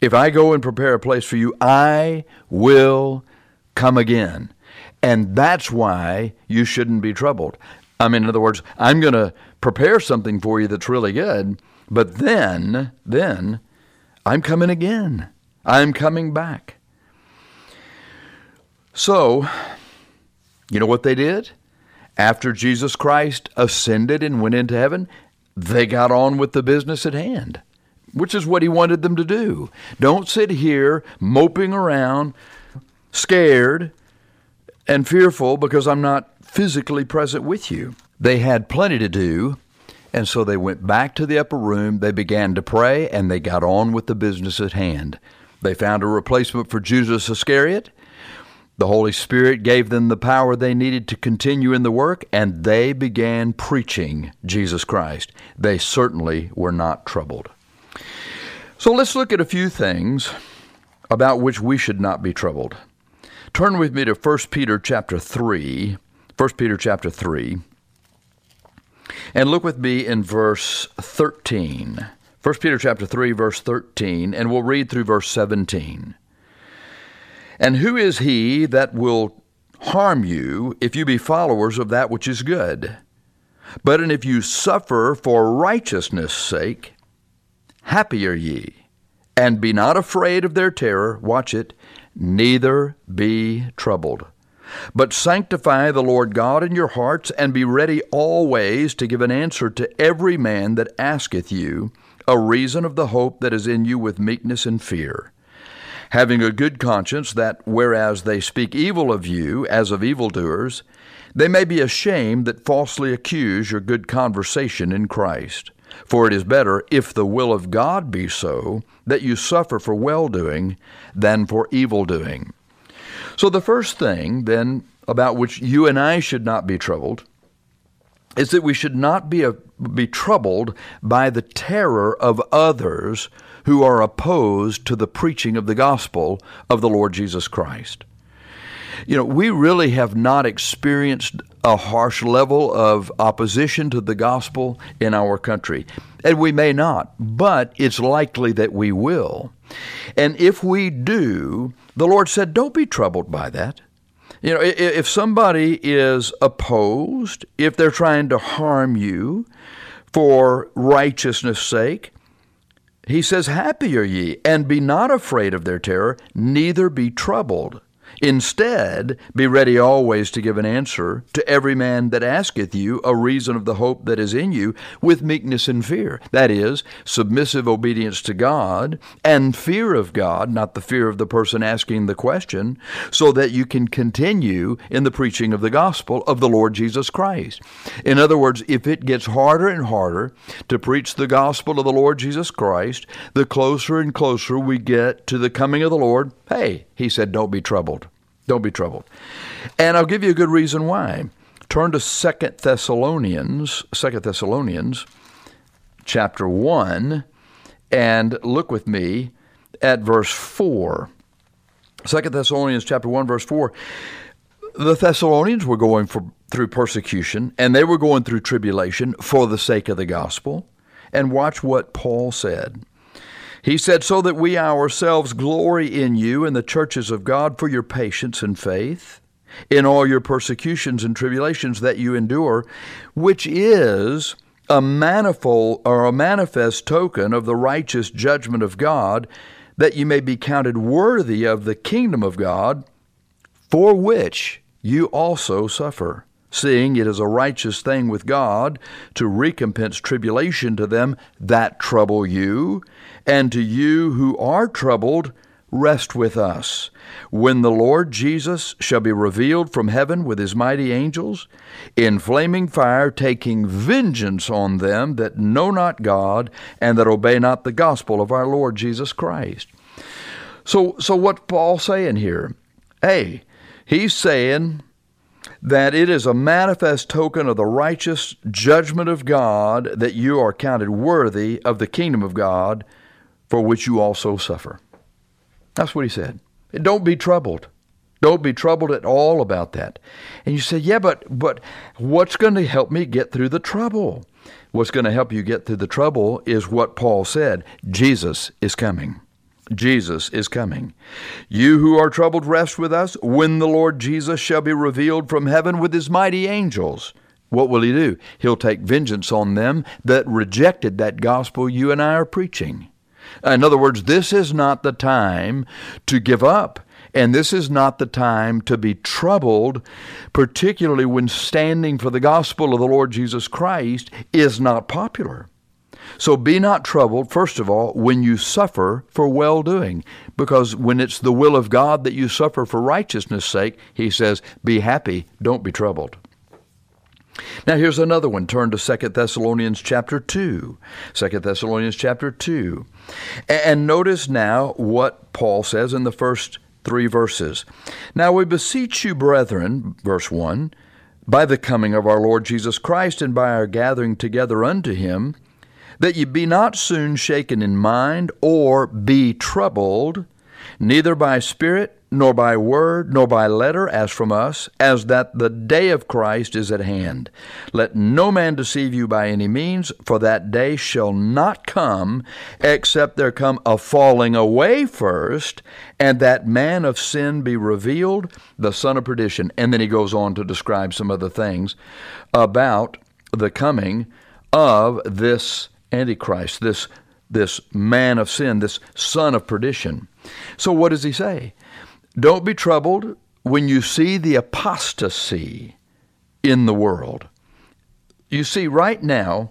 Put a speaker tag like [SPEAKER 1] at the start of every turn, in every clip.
[SPEAKER 1] If I go and prepare a place for you, I will come again. And that's why you shouldn't be troubled. I mean, in other words, I'm going to prepare something for you that's really good, but then I'm coming again. I'm coming back. So, you know what they did? After Jesus Christ ascended and went into heaven, they got on with the business at hand, which is what he wanted them to do. Don't sit here moping around, scared and fearful because I'm not physically present with you. They had plenty to do, and so they went back to the upper room, they began to pray, and they got on with the business at hand. They found a replacement for Judas Iscariot. The Holy Spirit gave them the power they needed to continue in the work, and they began preaching Jesus Christ. They certainly were not troubled. So let's look at a few things about which we should not be troubled. Turn with me to 1 Peter chapter 3, 1 Peter chapter 3, and look with me in verse 13. 1 Peter chapter 3, verse 13, and we'll read through verse 17. And who is he that will harm you if you be followers of that which is good? But and if you suffer for righteousness' sake, happy are ye, and be not afraid of their terror, watch it, neither be troubled. But sanctify the Lord God in your hearts, and be ready always to give an answer to every man that asketh you a reason of the hope that is in you with meekness and fear, having a good conscience, that whereas they speak evil of you as of evildoers, they may be ashamed that falsely accuse your good conversation in Christ. For it is better, if the will of God be so, that you suffer for well-doing than for evil-doing. So the first thing, then, about which you and I should not be troubled is that we should not be troubled by the terror of others who are opposed to the preaching of the gospel of the Lord Jesus Christ. You know, we really have not experienced a harsh level of opposition to the gospel in our country. And we may not, but it's likely that we will. And if we do, the Lord said, don't be troubled by that. You know, if somebody is opposed, if they're trying to harm you for righteousness' sake, he says, happy are ye, and be not afraid of their terror, neither be troubled. Instead, be ready always to give an answer to every man that asketh you a reason of the hope that is in you with meekness and fear. That is, submissive obedience to God and fear of God, not the fear of the person asking the question, so that you can continue in the preaching of the gospel of the Lord Jesus Christ. In other words, if it gets harder and harder to preach the gospel of the Lord Jesus Christ, the closer and closer we get to the coming of the Lord, hey, he said, don't be troubled. Don't be troubled. And I'll give you a good reason why. Turn to 2 Thessalonians chapter 1, and look with me at verse 4. 2 Thessalonians chapter 1, verse 4. The Thessalonians were going through persecution, and they were going through tribulation for the sake of the gospel. And watch what Paul said. He said, so that we ourselves glory in you and the churches of God for your patience and faith in all your persecutions and tribulations that you endure, which is a manifold or a manifest token of the righteous judgment of God, that you may be counted worthy of the kingdom of God, for which you also suffer, seeing it is a righteous thing with God to recompense tribulation to them that trouble you, and to you who are troubled, rest with us, when the Lord Jesus shall be revealed from heaven with his mighty angels, in flaming fire, taking vengeance on them that know not God, and that obey not the gospel of our Lord Jesus Christ. So what's Paul saying here? Hey, he's saying that it is a manifest token of the righteous judgment of God that you are counted worthy of the kingdom of God, for which you also suffer. That's what he said. Don't be troubled. Don't be troubled at all about that. And you say, yeah, but what's going to help me get through the trouble? What's going to help you get through the trouble is what Paul said. Jesus is coming. Jesus is coming. You who are troubled, rest with us when the Lord Jesus shall be revealed from heaven with his mighty angels. What will he do? He'll take vengeance on them that rejected that gospel you and I are preaching. In other words, this is not the time to give up. And this is not the time to be troubled, particularly when standing for the gospel of the Lord Jesus Christ is not popular. So be not troubled, first of all, when you suffer for well-doing, because when it's the will of God that you suffer for righteousness' sake, he says, be happy, don't be troubled. Now here's another one. Turn to 2 Thessalonians chapter 2. 2 Thessalonians chapter 2. And notice now what Paul says in the first 3 verses. Now we beseech you, brethren, verse 1, by the coming of our Lord Jesus Christ and by our gathering together unto him, that ye be not soon shaken in mind, or be troubled, neither by spirit, nor by word, nor by letter, as from us, as that the day of Christ is at hand. Let no man deceive you by any means, for that day shall not come, except there come a falling away first, and that man of sin be revealed, the son of perdition. And then he goes on to describe some other things about the coming of this Antichrist, this man of sin, this son of perdition. So what does he say? Don't be troubled when you see the apostasy in the world. You see, right now,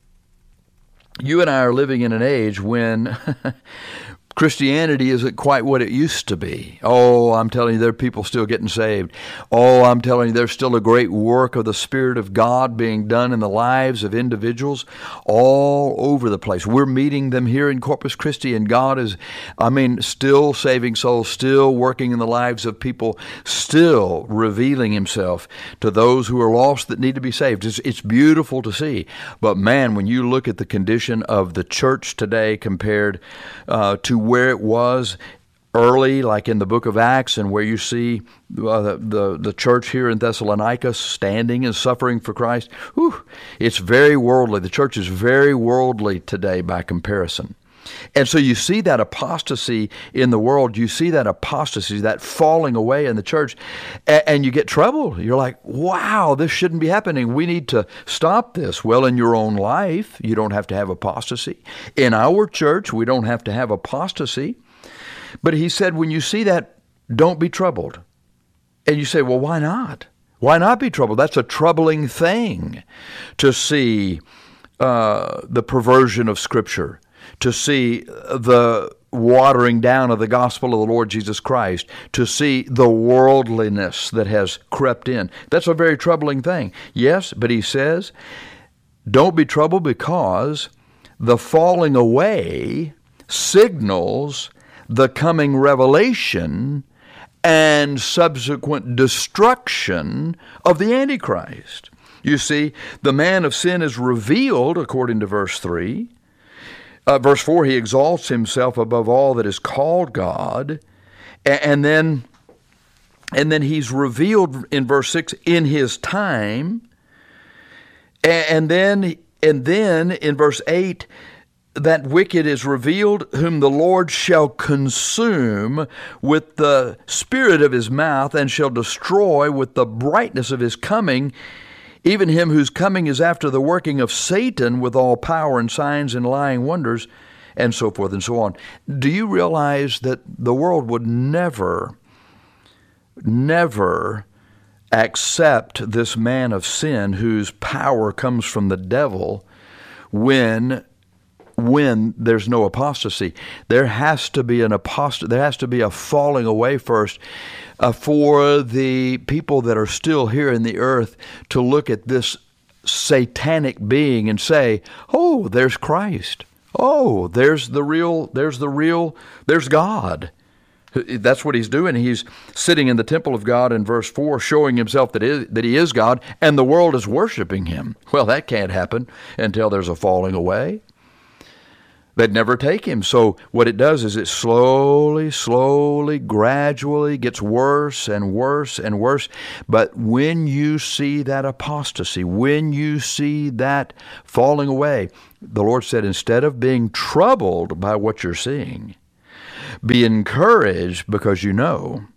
[SPEAKER 1] you and I are living in an age when Christianity isn't quite what it used to be. Oh, I'm telling you, there are people still getting saved. Oh, I'm telling you, there's still a great work of the Spirit of God being done in the lives of individuals all over the place. We're meeting them here in Corpus Christi, and God is, still saving souls, still working in the lives of people, still revealing himself to those who are lost that need to be saved. It's beautiful to see. But man, when you look at the condition of the church today compared to where it was early, like in the book of Acts, and where you see the church here in Thessalonica standing and suffering for Christ, it's very worldly. The church is very worldly today by comparison. And so you see that apostasy in the world, you see that apostasy, that falling away in the church, and you get troubled. You're like, wow, this shouldn't be happening. We need to stop this. Well, in your own life, you don't have to have apostasy. In our church, we don't have to have apostasy. But he said, when you see that, don't be troubled. And you say, well, why not? Why not be troubled? That's a troubling thing to see the perversion of Scripture, to see the watering down of the gospel of the Lord Jesus Christ, to see the worldliness that has crept in. That's a very troubling thing. Yes, but he says, don't be troubled, because the falling away signals the coming revelation and subsequent destruction of the Antichrist. You see, the man of sin is revealed, according to verse 3. Verse 4, he exalts himself above all that is called God. And then he's revealed in verse 6 in his time. And then in verse 8, that wicked is revealed, whom the Lord shall consume with the spirit of his mouth, and shall destroy with the brightness of his coming, even him whose coming is after the working of Satan with all power and signs and lying wonders, and so forth and so on. Do you realize that the world would never accept this man of sin whose power comes from the devil when there's no apostasy? There has to be there has to be a falling away first for the people that are still here in the earth to look at this satanic being and say, oh, there's Christ. Oh, there's God. That's what he's doing. He's sitting in the temple of God in verse 4, showing himself that he is God, and the world is worshiping him. Well, that can't happen until there's a falling away. They'd never take him. So what it does is it slowly, gradually gets worse and worse and worse. But when you see that apostasy, when you see that falling away, the Lord said, instead of being troubled by what you're seeing, Be encouraged because you know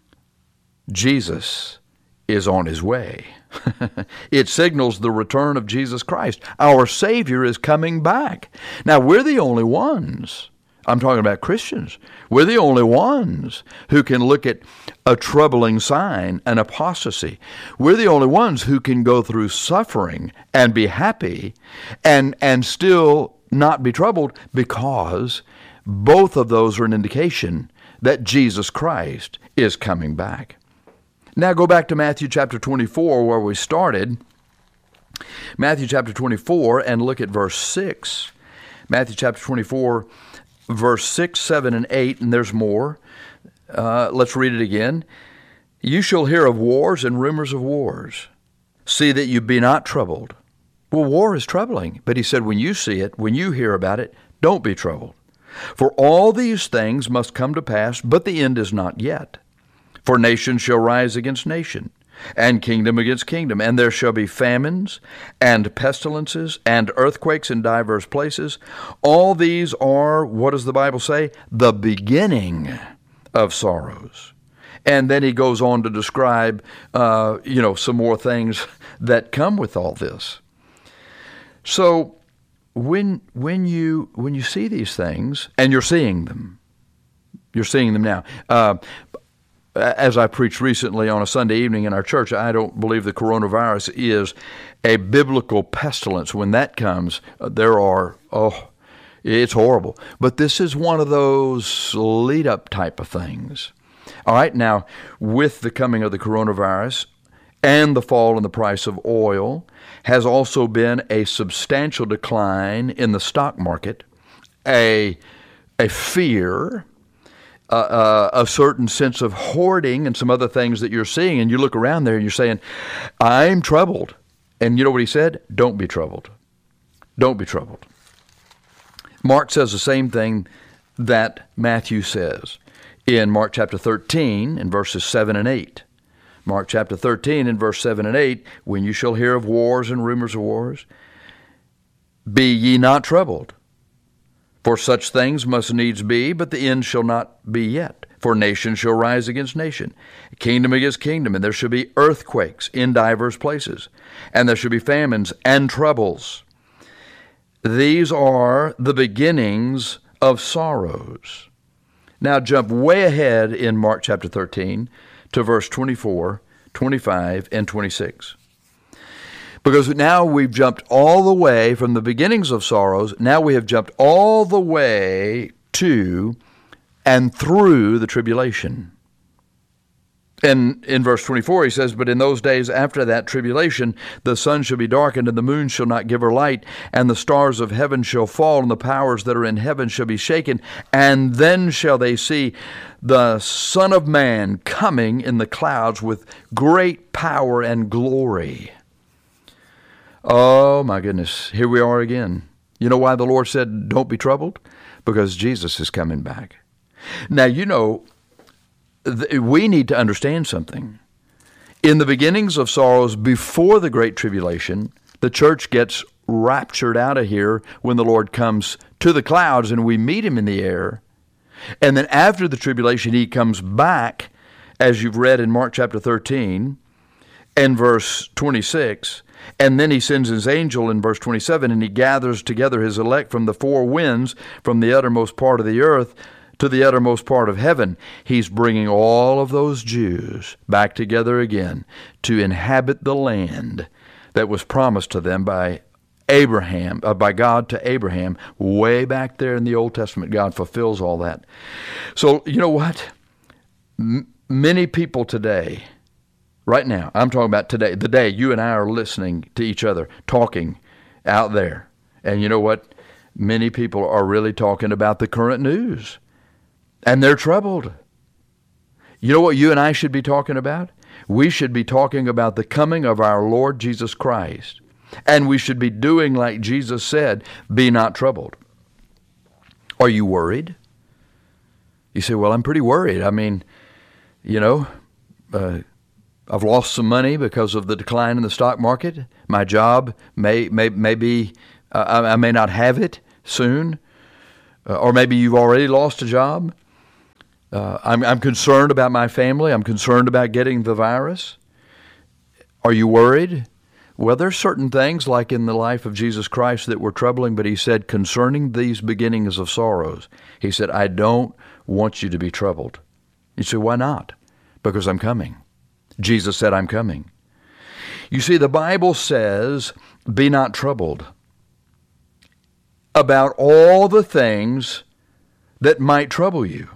[SPEAKER 1] Jesus is on his way. It signals the return of Jesus Christ. Our Savior is coming back. Now, we're the only ones. I'm talking about Christians. We're the only ones who can look at a troubling sign, an apostasy. We're the only ones who can go through suffering and be happy and still not be troubled, because both of those are an indication that Jesus Christ is coming back. Now go back to Matthew chapter 24 where we started. Matthew chapter 24 and look at verse 6. Matthew chapter 24, verse 6, 7, and 8, and there's more. Let's read it again. You shall hear of wars and rumors of wars. See that you be not troubled. Well, war is troubling, but he said when you see it, when you hear about it, don't be troubled. For all these things must come to pass, but the end is not yet. For nation shall rise against nation, and kingdom against kingdom, and there shall be famines, and pestilences, and earthquakes in divers places. All these are, what does the Bible say? The beginning of sorrows. And then he goes on to describe, some more things that come with all this. So when you see these things, and you're seeing them now. As I preached recently on a Sunday evening in our church, I don't believe the coronavirus is a biblical pestilence. When that comes, it's horrible. But this is one of those lead-up type of things. All right, now, with the coming of the coronavirus and the fall in the price of oil, has also been a substantial decline in the stock market, a fear, a certain sense of hoarding and some other things that you're seeing, and you look around there and you're saying, I'm troubled. And you know what he said? Don't be troubled. Don't be troubled. Mark says the same thing that Matthew says in Mark chapter 13 in verses 7 and 8. Mark chapter 13 in verse 7 and 8, when you shall hear of wars and rumors of wars, be ye not troubled. For such things must needs be, but the end shall not be yet. For nation shall rise against nation, kingdom against kingdom, and there shall be earthquakes in divers places, and there shall be famines and troubles. These are the beginnings of sorrows. Now jump way ahead in Mark chapter 13 to verse 24, 25, and 26. Because now we've jumped all the way from the beginnings of sorrows, now we have jumped all the way to and through the tribulation. And in verse 24 he says, but in those days after that tribulation, the sun shall be darkened, and the moon shall not give her light, and the stars of heaven shall fall, and the powers that are in heaven shall be shaken. And then shall they see the Son of Man coming in the clouds with great power and glory. Oh, my goodness. Here we are again. You know why the Lord said, don't be troubled? Because Jesus is coming back. Now, we need to understand something. In the beginnings of sorrows before the Great Tribulation, the church gets raptured out of here when the Lord comes to the clouds and we meet him in the air. And then after the tribulation, he comes back, as you've read in Mark chapter 13 and verse 26. And then he sends his angel in verse 27, and he gathers together his elect from the four winds, from the uttermost part of the earth to the uttermost part of heaven. He's bringing all of those Jews back together again to inhabit the land that was promised to them by Abraham, by God to Abraham, way back there in the Old Testament. God fulfills all that. So, you know what? Many people today, right now, I'm talking about today, the day you and I are listening to each other, talking out there. And you know what? Many people are really talking about the current news. And they're troubled. You know what you and I should be talking about? We should be talking about the coming of our Lord Jesus Christ. And we should be doing like Jesus said, be not troubled. Are you worried? You say, well, I'm pretty worried. I mean, I've lost some money because of the decline in the stock market. My job may be, I may not have it soon. Or maybe you've already lost a job. I'm concerned about my family. I'm concerned about getting the virus. Are you worried? Well, there's certain things like in the life of Jesus Christ that were troubling, but he said, concerning these beginnings of sorrows, he said, I don't want you to be troubled. You say, why not? Because I'm coming. Jesus said, I'm coming. You see, the Bible says, be not troubled about all the things that might trouble you.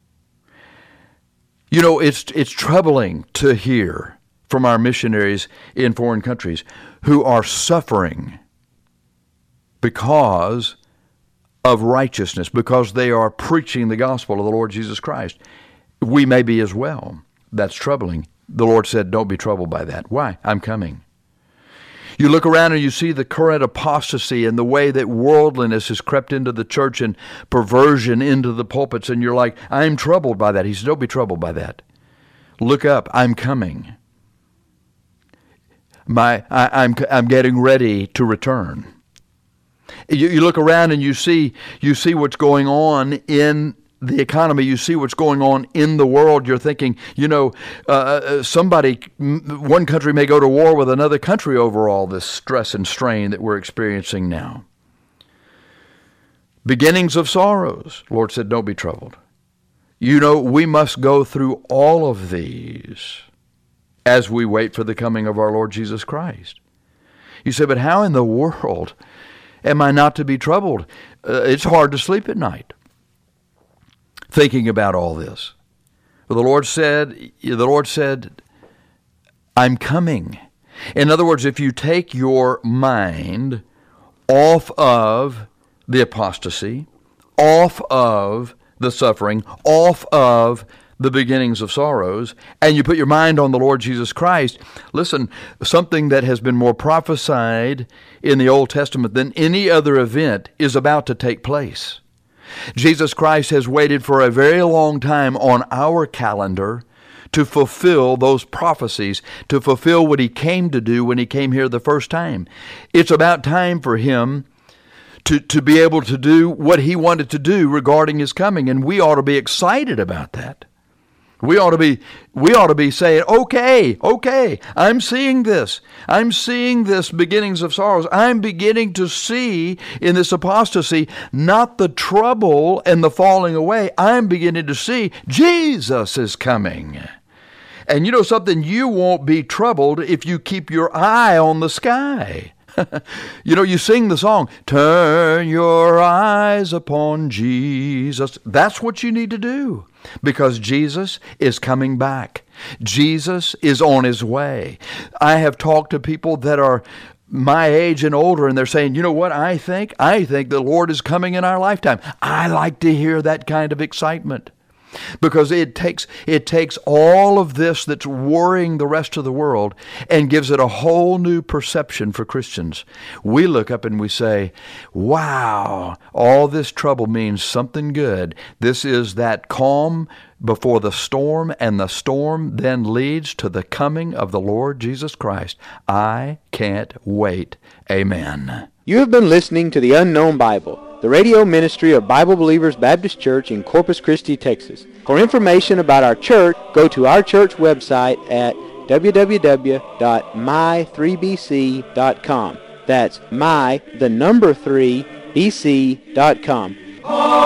[SPEAKER 1] You know, it's troubling to hear from our missionaries in foreign countries who are suffering because of righteousness, because they are preaching the gospel of the Lord Jesus Christ. We may be as well. That's troubling. The Lord said, don't be troubled by that. Why? I'm coming. You look around and you see the current apostasy and the way that worldliness has crept into the church and perversion into the pulpits, and you're like, I'm troubled by that. He said, don't be troubled by that. Look up. I'm coming. I'm getting ready to return. You look around and you see what's going on in the economy. You see what's going on in the world. You're thinking, one country may go to war with another country over all this stress and strain that we're experiencing now. Beginnings of sorrows. The Lord said, don't be troubled. We must go through all of these as we wait for the coming of our Lord Jesus Christ. You say, but how in the world am I not to be troubled? It's hard to sleep at night thinking about all this. But the Lord said, I'm coming. In other words, if you take your mind off of the apostasy, off of the suffering, off of the beginnings of sorrows, and you put your mind on the Lord Jesus Christ, listen, something that has been more prophesied in the Old Testament than any other event is about to take place. Jesus Christ has waited for a very long time on our calendar to fulfill those prophecies, to fulfill what he came to do when he came here the first time. It's about time for him to be able to do what he wanted to do regarding his coming, and we ought to be excited about that. We ought to be saying, okay, I'm seeing this. I'm seeing this beginnings of sorrows. I'm beginning to see in this apostasy not the trouble and the falling away. I'm beginning to see Jesus is coming. And you know something? You won't be troubled if you keep your eye on the sky. You sing the song, turn your eyes upon Jesus. That's what you need to do, because Jesus is coming back. Jesus is on his way. I have talked to people that are my age and older, and they're saying, you know what I think? I think the Lord is coming in our lifetime. I like to hear that kind of excitement, because it takes all of this that's worrying the rest of the world and gives it a whole new perception for Christians. We look up and we say, wow, all this trouble means something good. This is that calm before the storm, and the storm then leads to the coming of the Lord Jesus Christ. I can't wait. Amen.
[SPEAKER 2] You have been listening to The Unknown Bible, the radio ministry of Bible Believers Baptist Church in Corpus Christi, Texas. For information about our church, go to our church website at www.my3bc.com. That's my, the number 3, bc.com.